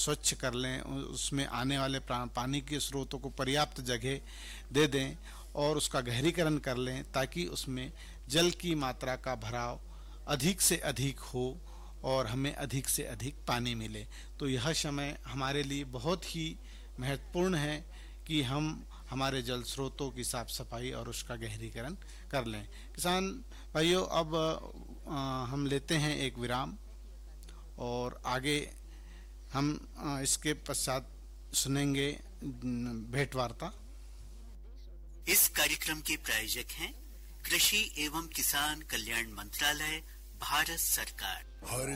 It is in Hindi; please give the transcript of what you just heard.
स्वच्छ कर लें, उसमें आने वाले पानी के स्रोतों को पर्याप्त जगह दे दें और उसका गहरीकरण कर लें ताकि उसमें जल की मात्रा का भराव अधिक से अधिक हो और हमें अधिक से अधिक पानी मिले। तो यह समय हमारे लिए बहुत ही महत्वपूर्ण है कि हम हमारे जल स्रोतों की साफ सफाई और उसका गहरीकरण कर लें। किसान भाइयों, अब हम लेते हैं एक विराम और आगे हम इसके पश्चात सुनेंगे भेंट वार्ता। इस कार्यक्रम के प्रायोजक हैं कृषि एवं किसान कल्याण मंत्रालय, भारत सरकार। हर